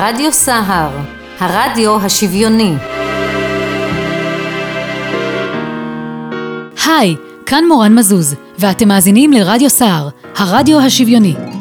רדיו סהר, הרדיו השוויוני. היי, כאן מורן מזוז, ואתם מאזינים לרדיו סהר, הרדיו השוויוני.